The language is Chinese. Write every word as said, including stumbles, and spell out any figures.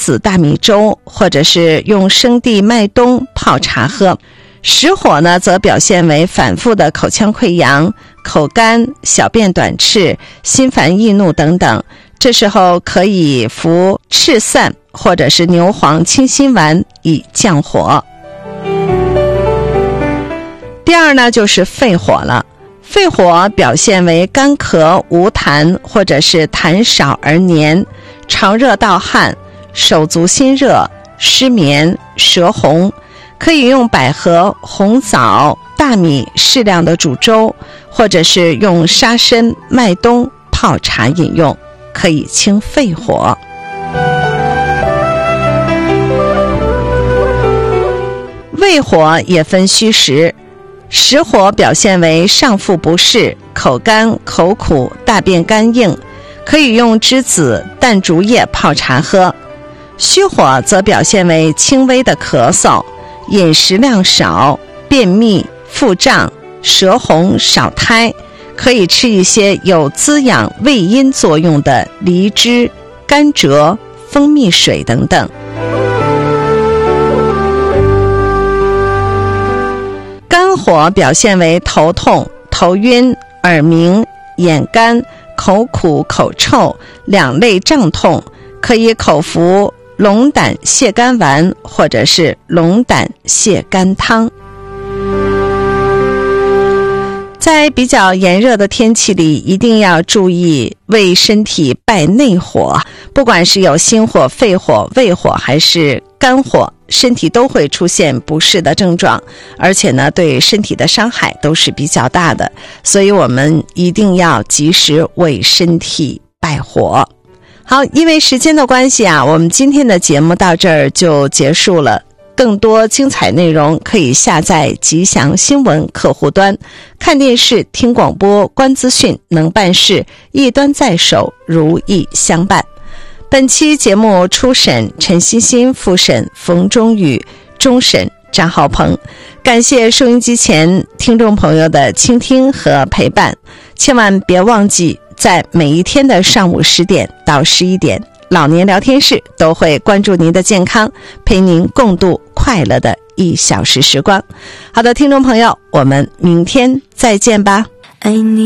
子大米粥，或者是用生地麦冬泡茶喝。实火呢，则表现为反复的口腔溃疡、口干、小便短赤、心烦易怒等等，这时候可以服赤散或者是牛黄清心丸以降火。第二呢，就是肺火了。肺火表现为干咳无痰，或者是痰少而黏，常热盗汗，手足心热，失眠，舌红，可以用百合、红枣、大米适量的煮粥，或者是用沙参、麦冬泡茶饮用，可以清肺火。胃火也分虚实，实火表现为上腹不适，口干口苦，大便干硬，可以用栀子、淡竹叶泡茶喝。虚火则表现为轻微的咳嗽，饮食量少，便秘、腹胀、舌红、少苔，可以吃一些有滋养胃阴作用的梨汁、甘蔗、蜂蜜水等等。肝火表现为头痛、头晕、耳鸣、眼干、口苦、口臭、两肋胀痛，可以口服龙胆泻肝丸或者是龙胆泻肝汤。在比较炎热的天气里，一定要注意为身体败内火，不管是有心火、肺火、胃火还是肝火，身体都会出现不适的症状，而且呢，对身体的伤害都是比较大的，所以我们一定要及时为身体败火。好，因为时间的关系啊，我们今天的节目到这儿就结束了。更多精彩内容可以下载吉祥新闻客户端，看电视、听广播、观资讯，能办事，一端在手，如意相伴。本期节目初审陈欣欣，复审冯中宇，终审张浩鹏。感谢收音机前听众朋友的倾听和陪伴，千万别忘记在每一天的上午十点到十一点，老年聊天室都会关注您的健康，陪您共度快乐的一小时时光。好的，听众朋友，我们明天再见吧。爱你